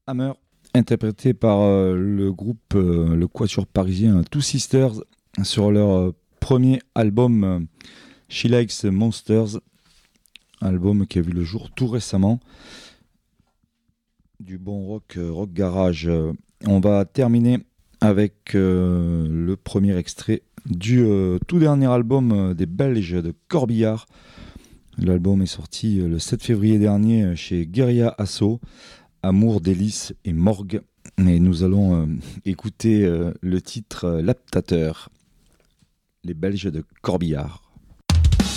Hammer, interprété par le groupe, le quatuor parisien Two Sisters, sur leur premier album She Likes Monsters, album qui a vu le jour tout récemment. Du bon rock garage. On va terminer avec le premier extrait du tout dernier album des Belges de Corbillard. L'album est sorti le 7 février dernier chez Guerilla Asso, Amour, délices et morgue. Et nous allons écouter le titre L'Aptateur, les Belges de Corbillard.